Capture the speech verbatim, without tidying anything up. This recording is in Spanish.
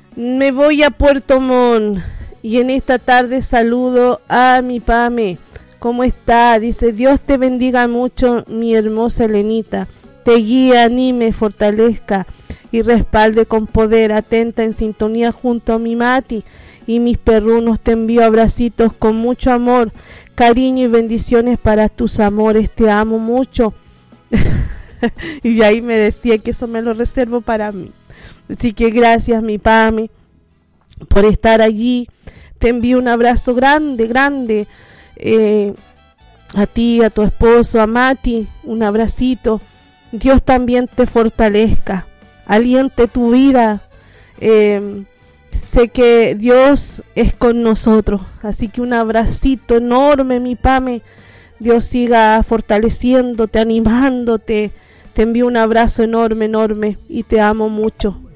Me voy a Puerto Montt y en esta tarde saludo a mi Pame. ¿Cómo está? Dice, Dios te bendiga mucho, mi hermosa Elenita. Te guíe, anime, fortalezca y respalde con poder. Atenta en sintonía junto a mi Mati y mis perrunos. Te envío abracitos con mucho amor, cariño y bendiciones para tus amores. Te amo mucho. Y ahí me decía que eso me lo reservo para mí. Así que gracias, mi Pame, por estar allí. Te envío un abrazo grande, grande. Eh, a ti, a tu esposo, a Mati, un abracito. Dios también te fortalezca, aliente tu vida. Eh, sé que Dios es con nosotros, así que un abracito enorme, mi Pame. Dios siga fortaleciéndote, animándote. Te envío un abrazo enorme, enorme y te amo mucho.